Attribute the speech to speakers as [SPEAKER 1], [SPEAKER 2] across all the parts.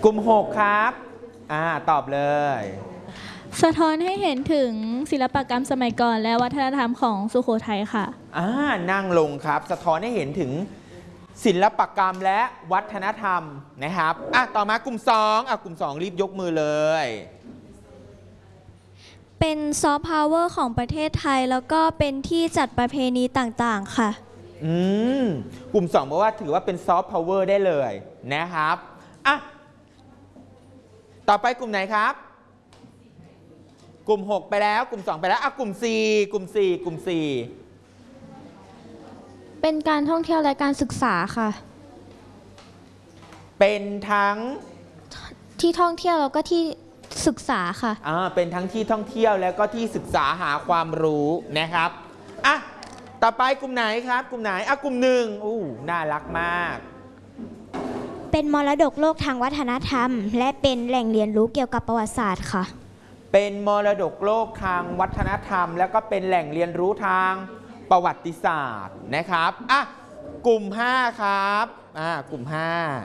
[SPEAKER 1] กลุ่ม6ครับตอบเลย
[SPEAKER 2] สะท้อนให้เห็นถึงศิลปกรรมสมัยก่อนและวัฒนธรรมของสุโขทัยค่ะ
[SPEAKER 1] นั่งลงครับสะท้อนให้เห็นถึงศิลปกรรมและวัฒนธรรมนะครับต่อมากลุ่ม2กลุ่ม2รีบยกมือเลย
[SPEAKER 3] เป็นซอฟต์พาวเวอร์ของประเทศไทยแล้วก็เป็นที่จัดประเพณีต่างๆค่ะ
[SPEAKER 1] กลุ่ม2บอกว่าถือว่าเป็นซอฟต์พาวเวอร์ได้เลยนะครับต่อไปกลุ่มไหนครับกลุ่ม6ไปแล้วกลุ่ม2ไปแล้วกลุ่ม4กลุ่ม4
[SPEAKER 3] เป็นการท่องเที่ยวและการศึกษาค่ะ
[SPEAKER 1] เป็นทั้ง
[SPEAKER 3] ที่ท่องเที่ยวแล้วก็ที่ศึกษาค่ะ
[SPEAKER 1] เป็นทั้งที่ท่องเที่ยวแล้วก็ที่ศึกษาหาความรู้นะครับต่อไปกลุ่มไหนครับกลุ่มไหนกลุ่ม1น่ารักมาก
[SPEAKER 3] เป็นมรดกโลกทางวัฒนธรรมและเป็นแหล่งเรียนรู้เกี่ยวกับประวัติศาสตร์ค่ะ
[SPEAKER 1] เป็นมรดกโลกทางวัฒนธรรมแล้วก็เป็นแหล่งเรียนรู้ทางประวัติศาสตร์นะครับกลุ่ม5ครับกลุ่ม5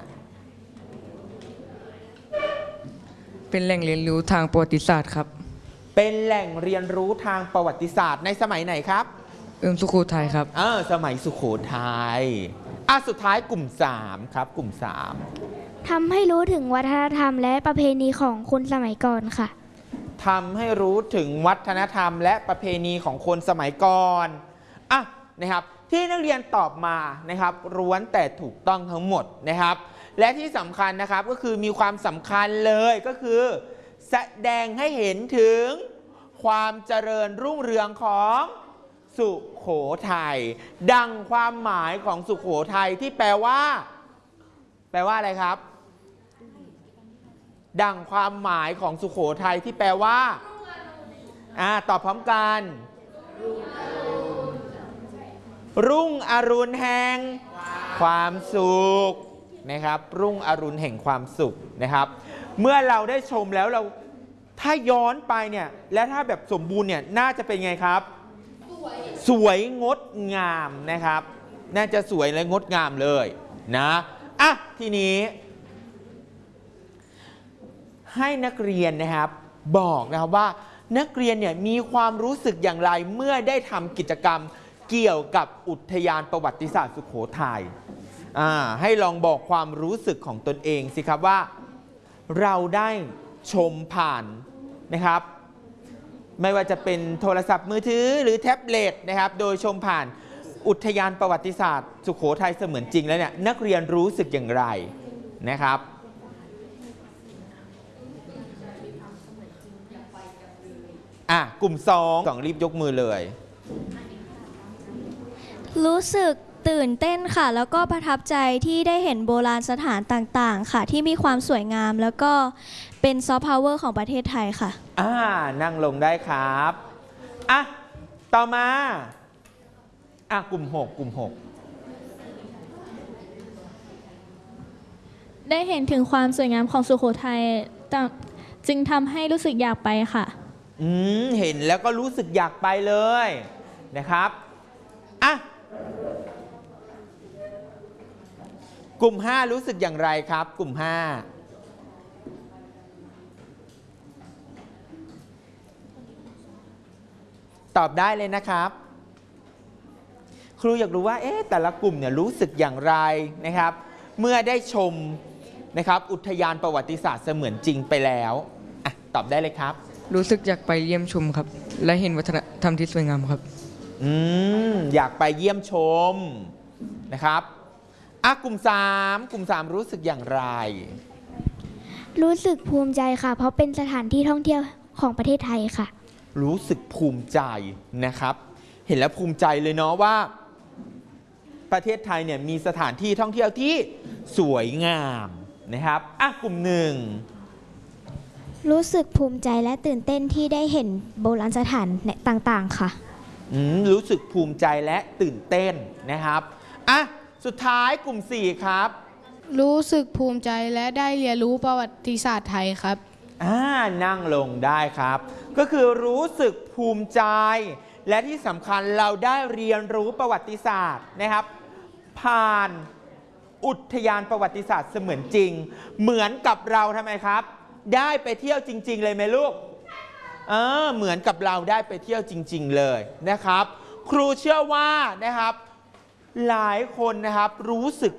[SPEAKER 4] เป็นแหล่งเรียนรู้ทางประวัติศาสตร์ครับ
[SPEAKER 1] เป็นแหล่งเรียนรู้ทางประวัติศาสตร์ในสมัยไหนครับ
[SPEAKER 4] สุโขทัยครับ
[SPEAKER 1] สมัยสุโขทัยสุดท้ายกลุ่ม3ครับกลุ่ม3
[SPEAKER 3] ทำให้รู้ถึงวัฒนธรรมและประเพณีของคนสมัยก่อนค่ะ
[SPEAKER 1] ทำให้รู้ถึงวัฒนธรรมและประเพณีของคนสมัยก่อนนะครับที่นักเรียนตอบมานะครับล้วนแต่ถูกต้องทั้งหมดนะครับและที่สำคัญนะครับก็คือมีความสำคัญเลยก็คือแสดงให้เห็นถึงความเจริญรุ่งเรืองของสุโขทัยดังความหมายของสุโขทัยที่แปลว่าอะไรครับดังความหมายของสุโขทัยที่แปลว่าตอบพร้อมกันรุ่งอรุณแห่งความสุขนะครับรุ่งอรุณแห่งความสุขนะครับเมื่อเราได้ชมแล้วเราถ้าย้อนไปเนี่ยและถ้าแบบสมบูรณ์เนี่ยน่าจะเป็นไงครับสวยงดงามนะครับน่าจะสวยและงดงามเลยนะทีนี้ให้นักเรียนนะครับบอกนะครับว่านักเรียนเนี่ยมีความรู้สึกอย่างไรเมื่อได้ทำกิจกรรมเกี่ยวกับอุทยานประวัติศาสตร์สุโขทัยให้ลองบอกความรู้สึกของตนเองสิครับว่าเราได้ชมผ่านนะครับไม่ว่าจะเป็นโทรศัพท์มือถือหรือแท็บเล็ตนะครับโดยชมผ่านอุทยานประวัติศาสตร์สุโขทัยเสมือนจริงแล้วเนี่ยนักเรียนรู้สึกอย่างไรนะครับกลุ่ม2รีบยกมือเลย
[SPEAKER 3] รู้สึกตื่นเต้นค่ะแล้วก็ประทับใจที่ได้เห็นโบราณสถานต่างๆค่ะที่มีความสวยงามแล้วก็เป็นซอฟต์พาวเวอร์ของประเทศไทยค่ะ
[SPEAKER 1] นั่งลงได้ครับต่อมากลุ่ม6
[SPEAKER 2] ได้เห็นถึงความสวยงามของสุโขทัยจึงทำให้รู้สึกอยากไปค่ะ
[SPEAKER 1] เห็นแล้วก็รู้สึกอยากไปเลยนะครับกลุ่ม5รู้สึกอย่างไรครับกลุ่ม5ตอบได้เลยนะครับครูอยากรู้ว่าแต่ละกลุ่มเนี่ยรู้สึกอย่างไรนะครับเมื่อได้ชมนะครับอุทยานประวัติศาสตร์เสมือนจริงไปแล้วตอบได้เลยครับ
[SPEAKER 4] รู้สึกอยากไปเยี่ยมชมครับและเห็นวัฒนธรรมที่สวยงามครับ
[SPEAKER 1] อยากไปเยี่ยมชมนะครับกลุ่ม3รู้สึกอย่างไร
[SPEAKER 3] รู้สึกภูมิใจค่ะเพราะเป็นสถานที่ท่องเที่ยวของประเทศไทยค่ะ
[SPEAKER 1] รู้สึกภูมิใจนะครับเห็นแล้วภูมิใจเลยเนาะว่าประเทศไทยเนี่ยมีสถานที่ท่องเที่ยวที่สวยงามนะครับกลุ่ม1
[SPEAKER 3] รู้สึกภูมิใจและตื่นเต้นที่ได้เห็นโบราณสถานต่างๆค่ะ
[SPEAKER 1] รู้สึกภูมิใจและตื่นเต้นนะครับสุดท้ายกลุ่ม4ครับ
[SPEAKER 5] รู้สึกภูมิใจและได้เรียนรู้ประวัติศาสตร์ไทยครับ
[SPEAKER 1] นั่งลงได้ครับก็คือรู้สึกภูมิใจและที่สำคัญเราได้เรียนรู้ประวัติศาสตร์นะครับผ่านอุทยานประวัติศาสตร์เสมือนจริง เหมือนกับเราทำไมครับ ได้ไปเที่ยวจริง ๆ เลยไหมลูกเหมือนกับเราได้ไปเที่ยวจริง ๆ เลยนะครับ ครูเชื่อว่านะครับหลายคนนะครับรู้สึก